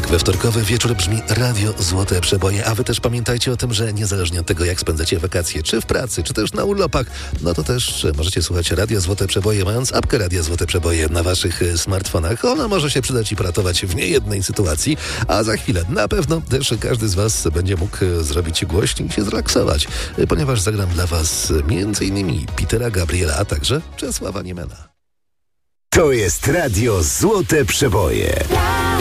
Tak, we wtorkowy wieczór brzmi Radio Złote Przeboje, a wy też pamiętajcie o tym, że niezależnie od tego, jak spędzacie wakacje, czy w pracy, czy też na urlopach, no to też możecie słuchać Radio Złote Przeboje, mając apkę Radio Złote Przeboje na waszych smartfonach. Ona może się przydać i poratować w niejednej sytuacji, a za chwilę na pewno też każdy z was będzie mógł zrobić głośniej i się zrelaksować, ponieważ zagram dla was m.in. Petera Gabriela, a także Czesława Niemena. To jest Radio Złote Przeboje.